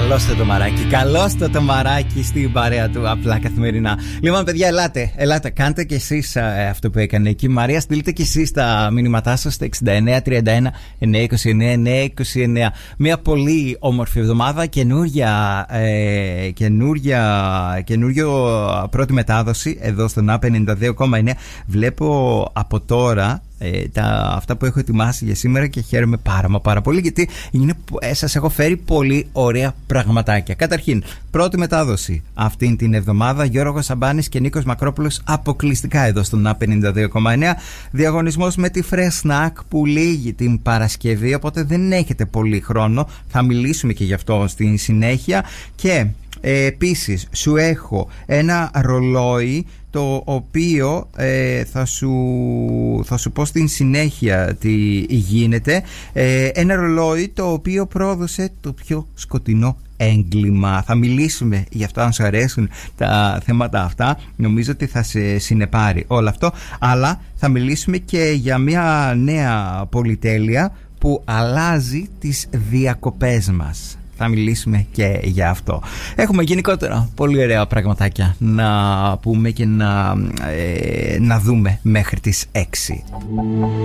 Καλώς το μαράκι. Καλώς το μαράκι στην παρέα του απλά καθημερινά. Λοιπόν, παιδιά, ελάτε. Κάντε κι εσείς αυτό που έκανε εκεί. Μαρία, στείλτε κι εσείς τα μηνύματά σας στο 6931 929 929. Μια πολύ όμορφη εβδομάδα. Καινούριο πρώτη μετάδοση εδώ στον A92,9. Βλέπω από τώρα αυτά που έχω ετοιμάσει για σήμερα και χαίρομαι πάρα πολύ, γιατί σας έχω φέρει πολύ ωραία πραγματάκια. Καταρχήν, πρώτη μετάδοση αυτήν την εβδομάδα, Γιώργος Σαμπάνης και Νίκος Μακρόπουλος αποκλειστικά εδώ στον A92,9. Διαγωνισμός με τη Fresh Snack που λύγει την Παρασκευή, οπότε δεν έχετε πολύ χρόνο, θα μιλήσουμε και γι' αυτό στην συνέχεια. Και επίσης σου έχω ένα ρολόι, το οποίο θα σου πω στην συνέχεια τι γίνεται. Ένα ρολόι το οποίο πρόδωσε το πιο σκοτεινό έγκλημα. Θα μιλήσουμε γι' αυτό, αν σου αρέσουν τα θέματα αυτά. Νομίζω ότι θα σε συνεπάρει όλο αυτό. Αλλά θα μιλήσουμε και για μια νέα πολυτέλεια που αλλάζει τις διακοπές μας. Θα μιλήσουμε και για αυτό. Έχουμε γενικότερα πολύ ωραία πραγματάκια να πούμε και να δούμε μέχρι τις 6.